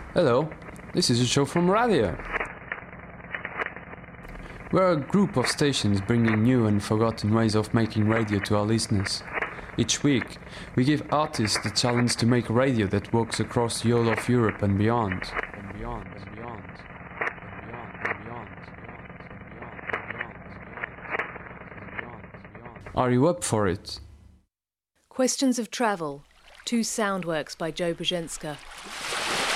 Hello, this is a show from Radio. We're a group of stations bringing new and forgotten ways of making radio to our listeners. Each week, we give artists the challenge to make radio that walks across the whole of Europe and beyond. Are you up for it? Questions of Travel, 2 sound works by Joe Brzezinska.